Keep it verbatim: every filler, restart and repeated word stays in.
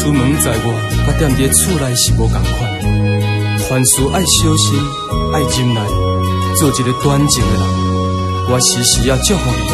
出门在外，甲踮伫厝内是无共款。凡事爱小心，爱忍耐，做一个端正的人。我时时也祝福你。